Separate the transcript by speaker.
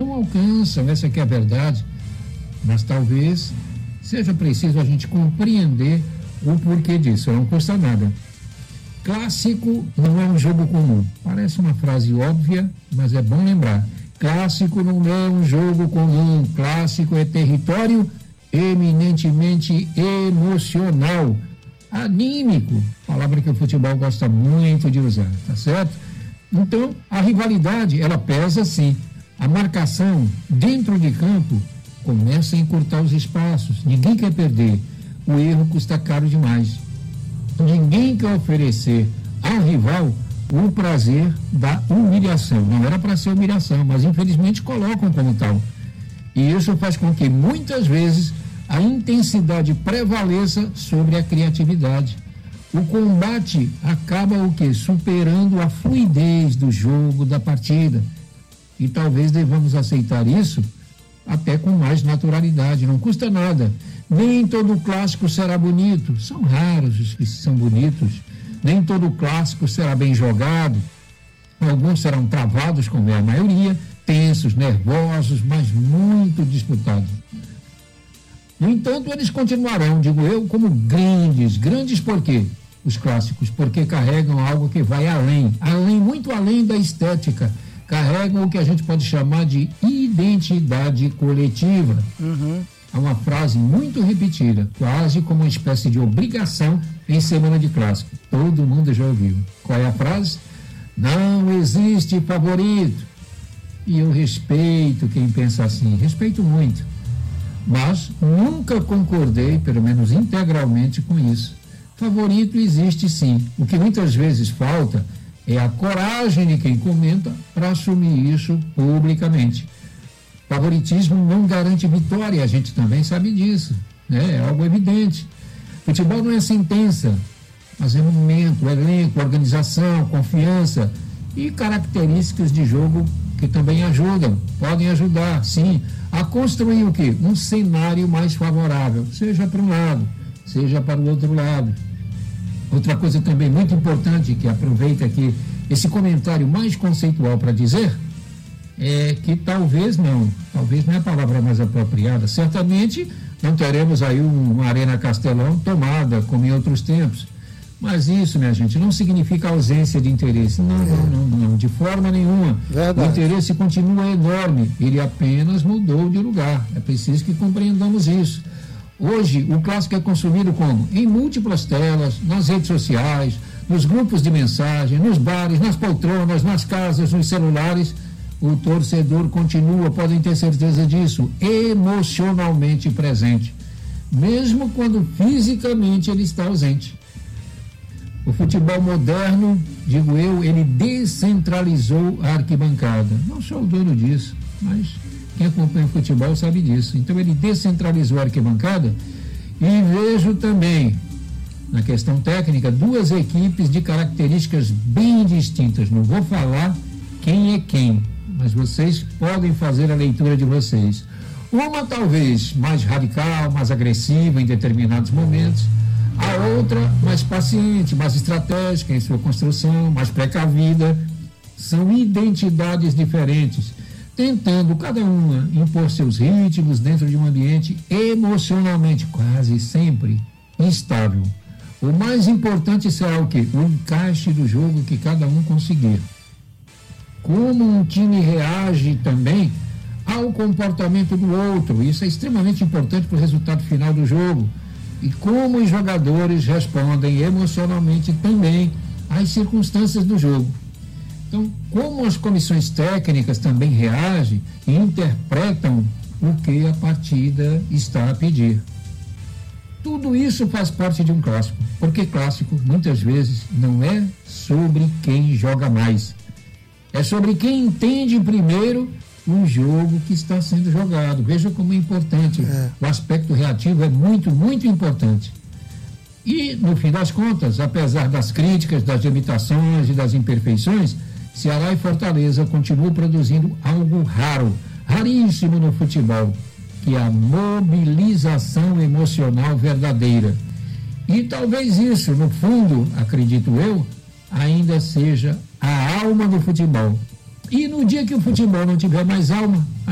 Speaker 1: não alcançam, essa que é a verdade. Mas talvez seja preciso a gente compreender o porquê disso, não custa nada. Clássico não é um jogo comum. Parece uma frase óbvia, mas é bom lembrar. Clássico não é um jogo comum. Clássico é território eminentemente emocional, anímico, palavra que o futebol gosta muito de usar, tá certo? Então, a rivalidade, ela pesa sim. A marcação dentro de campo começa a encurtar os espaços. Ninguém quer perder. O erro custa caro demais. Ninguém quer oferecer ao rival o prazer da humilhação. Não era para ser humilhação, mas infelizmente colocam como tal. E isso faz com que muitas vezes a intensidade prevaleça sobre a criatividade. O combate acaba o quê? Superando a fluidez do jogo, da partida. E talvez devamos aceitar isso até com mais naturalidade. Não custa nada. Nem todo clássico será bonito. São raros os que são bonitos. Nem todo clássico será bem jogado. Alguns serão travados, como é a maioria, tensos, nervosos, mas muito disputados. No entanto, eles continuarão, digo eu, como grandes por quê? Os clássicos, porque carregam algo que vai além, muito além da estética, carregam o que a gente pode chamar de identidade coletiva. Há uma frase muito repetida, quase como uma espécie de obrigação em semana de clássico. Todo mundo já ouviu. Qual é a frase? Não existe favorito. E eu respeito quem pensa assim, respeito muito. Mas nunca concordei, pelo menos integralmente, com isso. Favorito existe sim. O que muitas vezes falta é a coragem de quem comenta para assumir isso publicamente. Favoritismo não garante vitória, a gente também sabe disso, né? É algo evidente. Futebol não é sentença, mas é momento, elenco, organização, confiança e características de jogo que também ajudam, podem ajudar, sim, a construir o quê? Um cenário mais favorável, seja para um lado, seja para o outro lado. Outra coisa também muito importante, que aproveita aqui esse comentário mais conceitual para dizer, é que talvez não é a palavra mais apropriada, certamente não teremos aí uma Arena Castelão tomada, como em outros tempos. Mas isso, minha gente, não significa ausência de interesse. Não, de forma nenhuma. Verdade. O interesse continua enorme, ele apenas mudou de lugar. É preciso que compreendamos isso. Hoje, o clássico é consumido como? Em múltiplas telas, nas redes sociais, nos grupos de mensagem, nos bares, nas poltronas, nas casas, nos celulares. O torcedor continua, podem ter certeza disso, emocionalmente presente, mesmo quando fisicamente ele está ausente. O futebol moderno, digo eu, ele descentralizou a arquibancada. Não sou o dono disso, mas quem acompanha o futebol sabe disso. Então ele descentralizou a arquibancada e vejo também, na questão técnica, duas equipes de características bem distintas. Não vou falar quem é quem, mas vocês podem fazer a leitura de vocês. Uma talvez mais radical, mais agressiva em determinados momentos, a outra mais paciente, mais estratégica em sua construção, mais precavida. São identidades diferentes, tentando cada uma impor seus ritmos dentro de um ambiente emocionalmente quase sempre instável. O mais importante será o quê? O encaixe do jogo que cada um conseguir. Como um time reage também ao comportamento do outro. Isso é extremamente importante para o resultado final do jogo. E como os jogadores respondem emocionalmente também às circunstâncias do jogo. Então, como as comissões técnicas também reagem e interpretam o que a partida está a pedir. Tudo isso faz parte de um clássico, porque clássico, muitas vezes, não é sobre quem joga mais. É sobre quem entende primeiro o jogo que está sendo jogado. Veja como é importante. O aspecto reativo é muito, muito importante. E, no fim das contas, apesar das críticas, das limitações e das imperfeições, Ceará e Fortaleza continuam produzindo algo raro, raríssimo no futebol, que é a mobilização emocional verdadeira. E talvez isso, no fundo, acredito eu, ainda seja a alma do futebol. E no dia que o futebol não tiver mais alma,